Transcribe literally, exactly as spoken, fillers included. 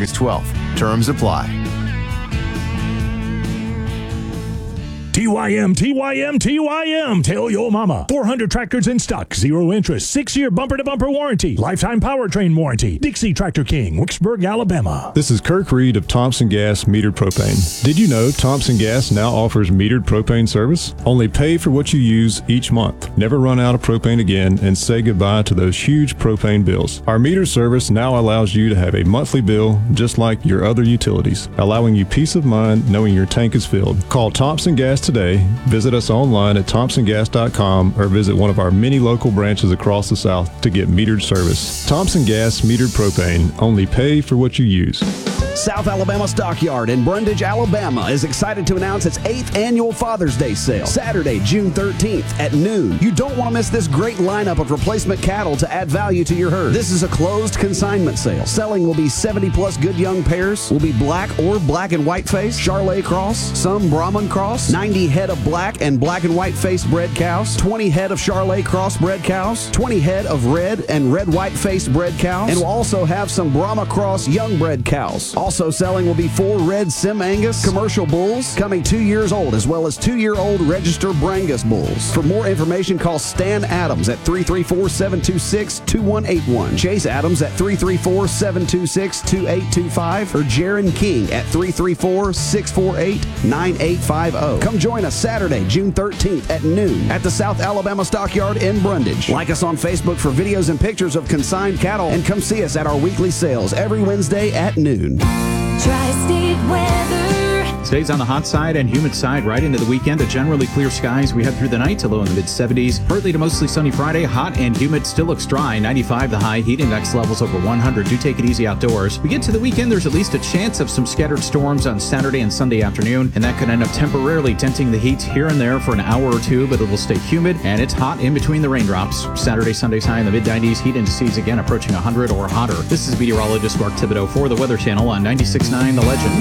August twelfth. Terms apply. T Y M, T Y M, T Y M. Tell your mama. four hundred tractors in stock. Zero interest. Six-year bumper-to-bumper warranty. Lifetime powertrain warranty. Dixie Tractor King, Wicksburg, Alabama. This is Kirk Reed of Thompson Gas Metered Propane. Did you know Thompson Gas now offers metered propane service? Only pay for what you use each month. Never run out of propane again and say goodbye to those huge propane bills. Our meter service now allows you to have a monthly bill just like your other utilities, allowing you peace of mind knowing your tank is filled. Call Thompson Gas today. Visit us online at thompson gas dot com or visit one of our many local branches across the South to get metered service. Thompson Gas Metered Propane. Only pay for what you use. South Alabama Stockyard in Brundage, Alabama is excited to announce its eighth annual Father's Day sale, Saturday, June thirteenth at noon. You don't want to miss this great lineup of replacement cattle to add value to your herd. This is a closed consignment sale. Selling will be seventy plus good young pairs, will be black or black and white face, Charolais cross, some Brahman cross, ninety head of black and black and white face bred cows, twenty head of Charolais cross bred cows, twenty head of red and red white face bred cows, and we'll also have some Brahma cross young bred cows. Also selling will be four red Sim Angus commercial bulls coming two years old, as well as two-year-old register Brangus bulls. For more information, call Stan Adams at three three four, seven two six, two one eight one, Chase Adams at three three four, seven two six, two eight two five, or Jaron King at three three four, six four eight, nine eight five zero. Come join us Saturday, June thirteenth at noon at the South Alabama Stockyard in Brundage. Like us on Facebook for videos and pictures of consigned cattle, and come see us at our weekly sales every Wednesday at noon. Tri-State weather. Stays on the hot side and humid side right into the weekend. A generally clear skies we head through the night to low in the mid seventies. Partly to mostly sunny Friday. Hot and humid, still looks dry. ninety-five the high. Heat index levels over one hundred. Do take it easy outdoors. We get to the weekend, there's at least a chance of some scattered storms on Saturday and Sunday afternoon, and that could end up temporarily denting the heat here and there for an hour or two, but it will stay humid, and it's hot in between the raindrops. Saturday, Sunday's high in the mid nineties. Heat indices again approaching one hundred or hotter. This is meteorologist Mark Thibodeau for the Weather Channel on ninety-six point nine The Legend.